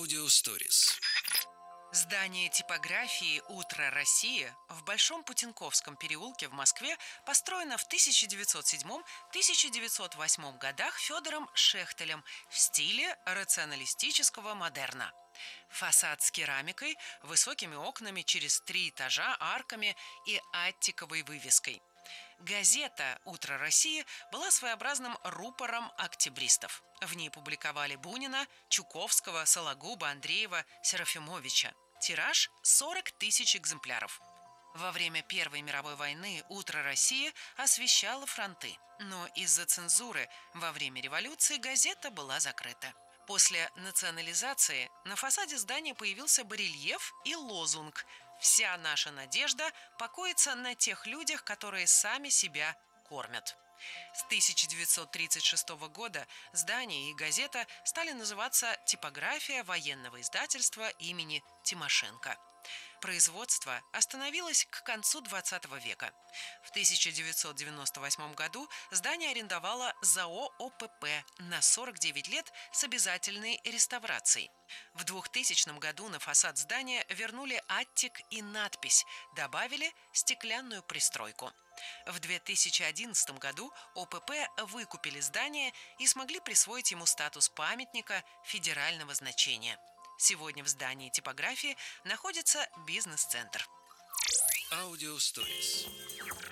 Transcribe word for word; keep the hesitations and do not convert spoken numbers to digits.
Аудиосторис. Здание типографии «Утро России» в Большом Путинковском переулке в Москве построено в тысяча девятьсот седьмом — тысяча девятьсот восьмом годах Федором Шехтелем в стиле рационалистического модерна. Фасад с керамикой, высокими окнами через три этажа, арками и аттиковой вывеской. Газета «Утро России» была своеобразным рупором октябристов. В ней публиковали Бунина, Чуковского, Сологуба, Андреева, Серафимовича. Тираж – сорок тысяч экземпляров. Во время Первой мировой войны «Утро России» освещало фронты, но из-за цензуры во время революции газета была закрыта. После национализации на фасаде здания появился барельеф и лозунг «Вся наша надежда покоится на тех людях, которые сами себя кормят». С тысяча девятьсот тридцать шестого года здание и газета стали называться «Типография военного издательства имени Тимошенко». Производство остановилось к концу двадцатого века. В тысяча девятьсот девяносто восьмом году здание арендовало ЗАО ОПП на сорок девять лет с обязательной реставрацией. В двухтысячном году на фасад здания вернули аттик и надпись, добавили стеклянную пристройку. В две тысячи одиннадцатом году ОПП выкупили здание и смогли присвоить ему статус памятника федерального значения. Сегодня в здании типографии находится бизнес-центр. Аудиосторис.